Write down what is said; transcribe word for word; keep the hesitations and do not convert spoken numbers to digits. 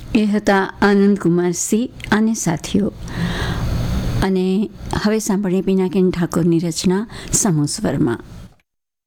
એ હતા આનંદ કુમાર સિંહ અને સાથીઓ. અને હવે સાંભળીએ પિનાકીન ઠાકોરની રચના સમૂહ સ્વરમાં.